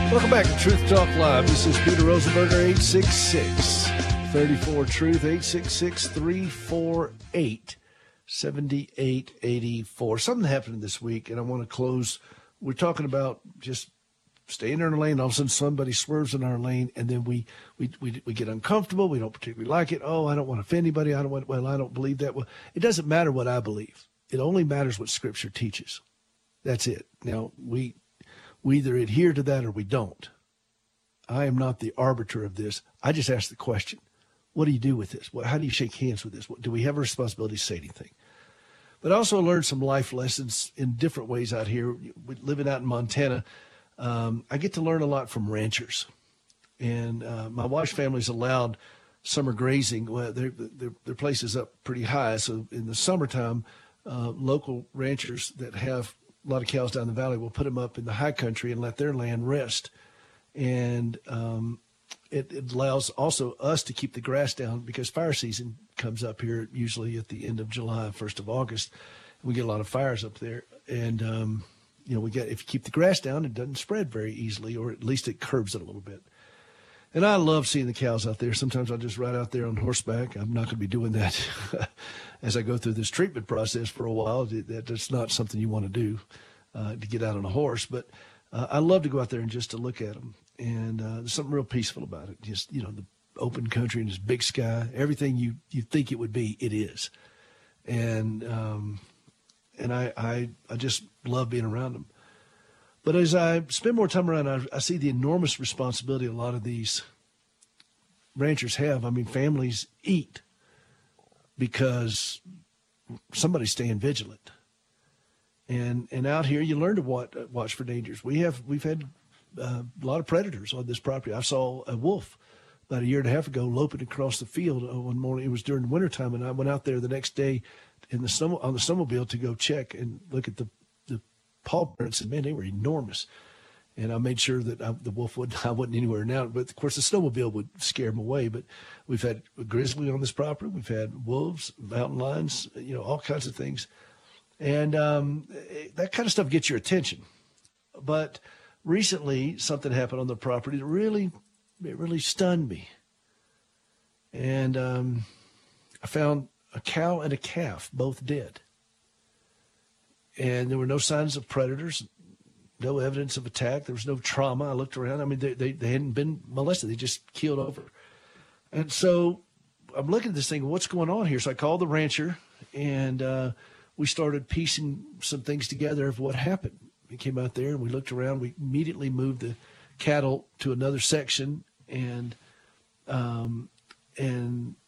Welcome back to Truth Talk Live. This is Peter Rosenberger, 866-34-TRUTH, 866-348-7884. Something happened this week, and I want to close. We're talking about just staying in our lane. All of a sudden, somebody swerves in our lane, and then we get uncomfortable. We don't particularly like it. Oh, I don't want to offend anybody. I don't believe that. Well, it doesn't matter what I believe. It only matters what Scripture teaches. That's it. Now, we either adhere to that or we don't. I am not the arbiter of this. I just ask the question, what do you do with this? How do you shake hands with this? Do we have a responsibility to say anything? But I also learned some life lessons in different ways out here. Living out in Montana, I get to learn a lot from ranchers. And my wife's family's allowed summer grazing. Well, their place is up pretty high. So in the summertime, local ranchers that have a lot of cows down the valley will put them up in the high country and let their land rest. And it allows also us to keep the grass down because fire season comes up here usually at the end of July, 1st of August. We get a lot of fires up there. And, if you keep the grass down, it doesn't spread very easily, or at least it curbs it a little bit. And I love seeing the cows out there. Sometimes I'll just ride out there on horseback. I'm not going to be doing that as I go through this treatment process for a while. That's not something you want to do, to get out on a horse. But I love to go out there and just to look at them. And there's something real peaceful about it. Just, the open country and this big sky, everything you think it would be, it is. And I just love being around them. But as I spend more time around, I see the enormous responsibility a lot of these ranchers have. I mean, families eat because somebody's staying vigilant. And out here, you learn to watch for dangers. We've had a lot of predators on this property. I saw a wolf about a year and a half ago loping across the field one morning. It was during the wintertime, and I went out there the next day on the snowmobile to go check and look at the paw prints, and man, they were enormous. And I made sure that the wolf I wasn't anywhere now. But of course, the snowmobile would scare them away. But we've had a grizzly on this property. We've had wolves, mountain lions, all kinds of things. And that kind of stuff gets your attention. But recently, something happened on the property that really stunned me. And I found a cow and a calf, both dead. And there were no signs of predators, no evidence of attack. There was no trauma. I looked around. I mean, they hadn't been molested. They just keeled over. And so I'm looking at this thing, what's going on here? So I called the rancher, and we started piecing some things together of what happened. We came out there, and we looked around. We immediately moved the cattle to another section, and